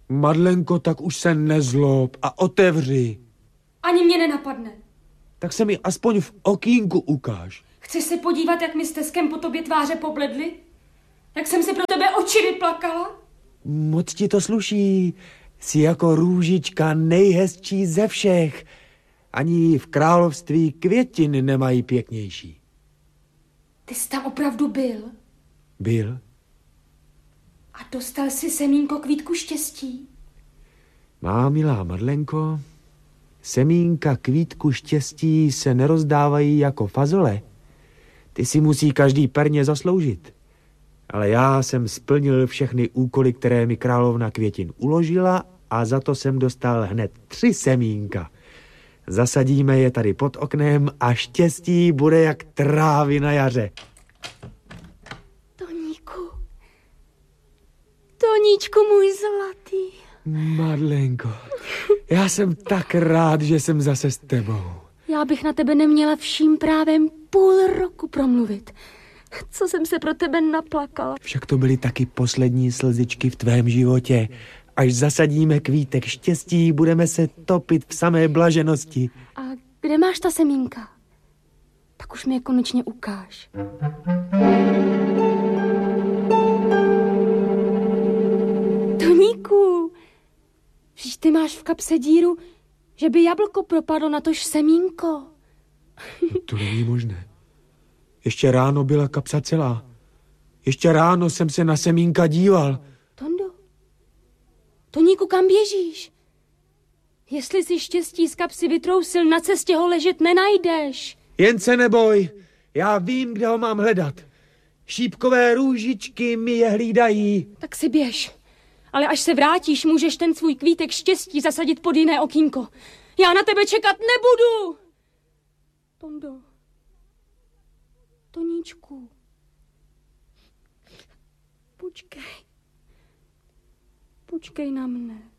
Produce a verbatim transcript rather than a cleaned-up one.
Madlenko, tak už se nezlob a otevři. Ani mě nenapadne. Tak se mi aspoň v okýnku ukáž. Chceš se podívat, jak mi s Teskem po tobě tváře pobledly? Jak jsem si pro tebe oči vyplakala? Moc ti to sluší. Jsi jako růžička nejhezčí ze všech. Ani v království květin nemají pěknější. Ty jsi tam opravdu byl? Byl. A dostal jsi semínko kvítku štěstí? Má milá Madlenko, semínka kvítku štěstí se nerozdávají jako fazole. Ty si musí každý perně zasloužit. Ale já jsem splnil všechny úkoly, které mi královna květin uložila a za to jsem dostal hned tři semínka. Zasadíme je tady pod oknem a štěstí bude jak trávy na jaře. Toníku, Toníčku můj zlatý. Madlenko, já jsem tak rád, že jsem zase s tebou. Já bych na tebe neměla vším právem půl roku promluvit. Co jsem se pro tebe naplakala. Však to byly taky poslední slzičky v tvém životě. Až zasadíme kvítek štěstí, budeme se topit v samé blaženosti. A kde máš ta semínka? Tak už mi je konečně ukáž. Toníku, vždyť ty máš v kapse díru, že by jablko propadlo na tož semínko. To není možné. Ještě ráno byla kapsa celá. Ještě ráno jsem se na semínka díval. Tondo, Toníku, kam běžíš? Jestli si štěstí z kapsy vytrousil, na cestě ho ležet nenajdeš. Jen se neboj, já vím, kde ho mám hledat. Šípkové růžičky mi je hlídají. Tak si běž. Ale až se vrátíš, můžeš ten svůj kvítek štěstí zasadit pod jiné okýnko. Já na tebe čekat nebudu. Tondo. Toníčku. Počkej. Počkej na mne.